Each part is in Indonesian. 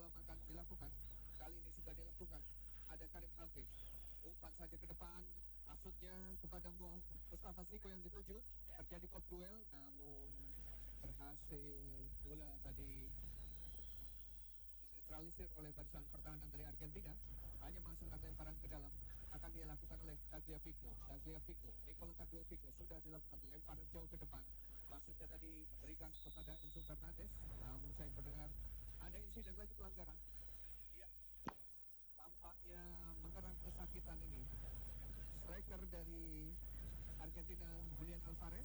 dalam akan dilakukan. Kali ini sudah dilakukan. Ada Karim Hafiz. Umpan saja ke depan. Maksudnya kepada Mustafa Siko yang dituju. Terjadi kop duel, namun berhasil bola tadi dinetralisir oleh barisan pertahanan dari Argentina. Hanya menghasilkan lemparan ke dalam. Akan dilakukan oleh Tagliafico. Nicola Tagliafico sudah dilakukan lemparan jauh ke depan. Maksudnya tadi berikan kepada Enzo Fernandez. Namun saya mendengar ada insiden lagi pelanggaran. Ya, tampaknya menyerang kesakitan ini. Striker dari Argentina, Julian Alvarez,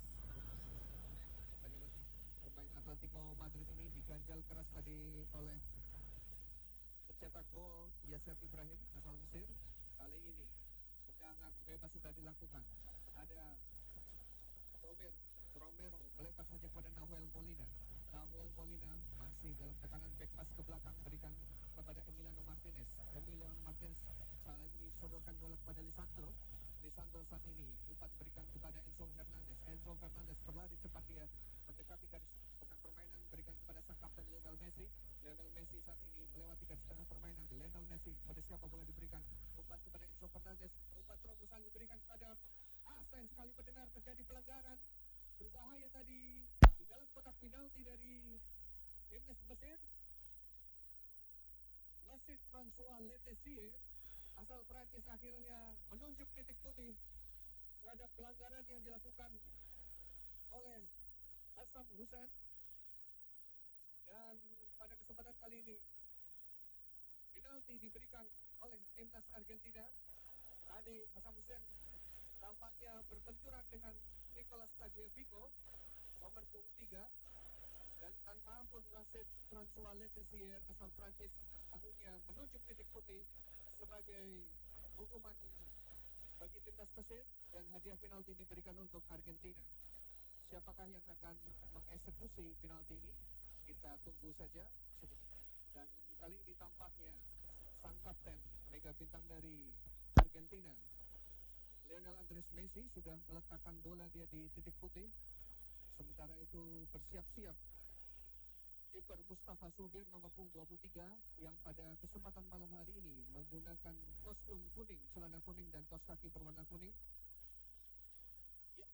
pemain Atletico Madrid ini diganjal keras tadi oleh pencetak gol Yasser Ibrahim asal Mesir. Kali ini tendangan bebas sudah dilakukan. Ada Romero melempar saja kepada Nahuel Molina masih dalam tekanan back pass ke belakang, berikan kepada Emiliano Martinez saat ini sodorkan bola kepada Lisandro saat ini umpan berikan kepada Enzo Fernandez berlari cepat, dia mendekati garis tengah permainan, berikan kepada sang kapten Lionel Messi saat ini melewati garis tengah permainan. Lionel Messi pada siapa bola diberikan, umpan kepada Enzo Fernandez, umpan terobosan diberikan kepada sayang sekali pendengar, terjadi pelanggaran berbahaya tadi di dalam kotak penalti dari timnas Mesir. Wasit François Letessier asal Prancis akhirnya menunjuk titik putih terhadap pelanggaran yang dilakukan oleh Hassam Hussein. Dan pada kesempatan kali ini penalti diberikan oleh timnas Argentina. Tadi Hassam Hussein tampaknya berbenturan dengan Nicolas Tagliafico nomor 3, dan tanpa ampun wasit François Letessier asal Prancis akhirnya menunjuk titik putih sebagai hukuman bagi timnas Mesir, dan hadiah penalti diberikan untuk Argentina. Siapakah yang akan mengeksekusi penalti ini? Kita tunggu saja. Dan kali ini tampaknya sang kapten mega bintang dari Argentina, Lionel Andres Messi, sudah meletakkan bola dia di titik putih. Sementara itu bersiap-siap kiper Mustafa Subir nomor 23 yang pada kesempatan malam hari ini menggunakan kostum kuning, celana kuning dan kaos kaki berwarna kuning. Ya,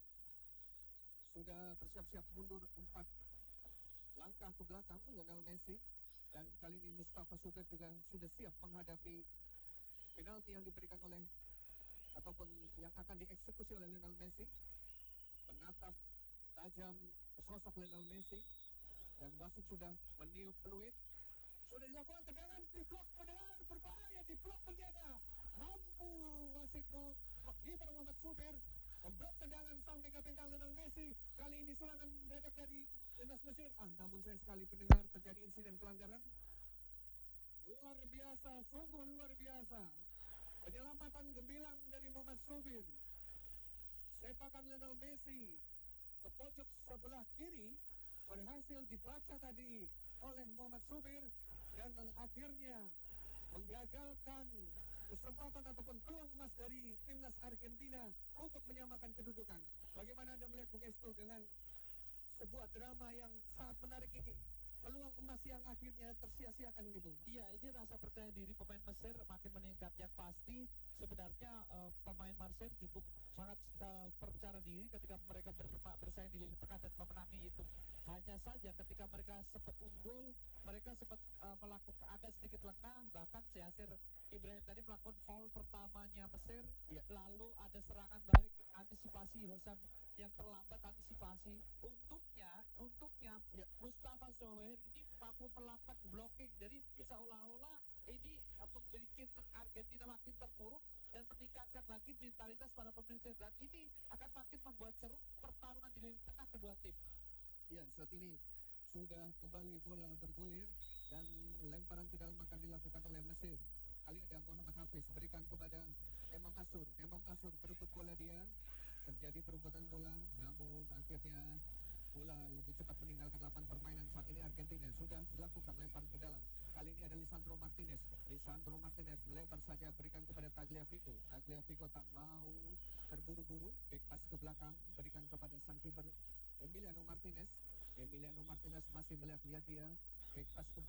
sudah bersiap-siap mundur 4 langkah ke belakang Lionel Messi, dan kali ini Mustafa Subir juga sudah siap menghadapi penalti yang diberikan oleh ataupun yang akan dieksekusi oleh Lionel Messi. Menatap tajam sosok Lionel Messi, dan wasit sudah meniup peluit. Sudah dilakukan tendangan, diblok pendengar, berbahaya, diblok ternyata. Mampu wasit kiper Muhammad Subir memblok tendangan sang mega bintang Lionel Messi. Kali ini serangan mendadak dari timnas Mesir. Namun sayang sekali pendengar, terjadi insiden pelanggaran. Luar biasa, sungguh luar biasa. Penyelamatan gemilang dari Muhammad Subir. Sepakan Lionel Messi ke pojok sebelah kiri berhasil dibaca tadi oleh Muhammad Subir, dan akhirnya menggagalkan kesempatan ataupun peluang emas dari timnas Argentina untuk menyamakan kedudukan. Bagaimana Anda melihat Bung Estu dengan sebuah drama yang sangat menarik ini? Peluang emas yang akhirnya tersia-siakan ini, Bung. Iya, ini rasa percaya diri pemain Mesir makin meningkat. Yang pasti sebenarnya pemain Mesir cukup sangat percaya diri ketika mereka bersaing di lini tengah dan memenangi itu. Hanya saja ketika mereka sempat unggul, mereka sempat melakukan agak sedikit lengah. Bahkan Yasser Ibrahim tadi melakukan foul pertamanya Mesir, ya. Lalu ada serangan balik, antisipasi Hosam yang terlambat antisipasi. Untungnya Ya. Mustafa Sower ini mampu melakukan blocking, jadi seolah-olah ini membuat Argentina makin terpuruk dan meningkatkan lagi mentalitas para pemain, dan ini akan makin membuat seru pertarungan di lini tengah kedua tim. Ya, saat ini sudah kembali bola bergulir dan lemparan ke dalam akan dilakukan oleh Mesir. Kali ada Muhammad Hafiz, berikan kepada Emam Asur berebut bola dia. Terjadi perebutan bola, namun akhirnya bola lebih cepat meninggalkan lapangan permainan. Saat ini Argentina sudah dilakukan lemparan ke dalam. Kali ini ada Lisandro Martinez melebar saja, berikan kepada Tagliafico tak mau terburu-buru, back pass ke belakang, berikan kepada sang kiper Emiliano Martinez masih melihat dia, back pass ke